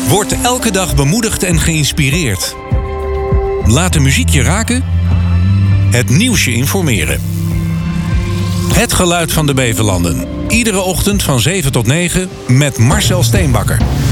Word elke dag bemoedigd en geïnspireerd. Laat de muziek je raken. Het nieuws je informeren. Het geluid van de Beverlanden. Iedere ochtend van 7 tot 9 met Marcel Steenbakker.